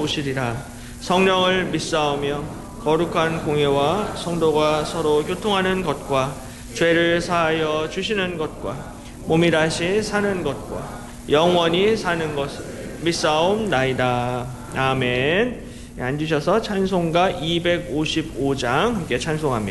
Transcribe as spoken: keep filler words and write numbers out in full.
오시리라. 성령을 믿사오며 거룩한 공예와 성도가 서로 교통하는 것과 죄를 사하여 주시는 것과 몸이 다시 사는 것과 영원히 사는 것을 믿사옵나이다. 아멘. 앉으셔서 찬송가 이백오십오 장 함께 찬송합니다.